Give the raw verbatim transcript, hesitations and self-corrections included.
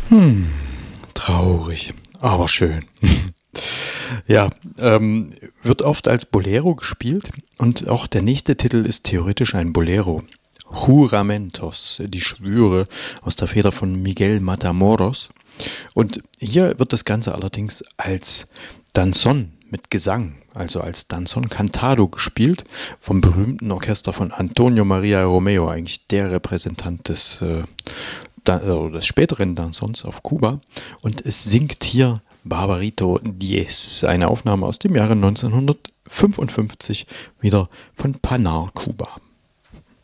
Hm, traurig, aber schön. Ja, ähm, wird oft als Bolero gespielt und auch der nächste Titel ist theoretisch ein Bolero. Juramentos, die Schwüre, aus der Feder von Miguel Matamoros. Und hier wird das Ganze allerdings als Danzón mit Gesang, also als Danzón cantado gespielt, vom berühmten Orchester von Antonio María Romeo, eigentlich der Repräsentant des, äh, da, äh, des späteren Danzons auf Kuba. Und es singt hier Barbarito Diez, eine Aufnahme aus dem Jahre neunzehnhundertfünfundfünfzig, wieder von Panar, Kuba.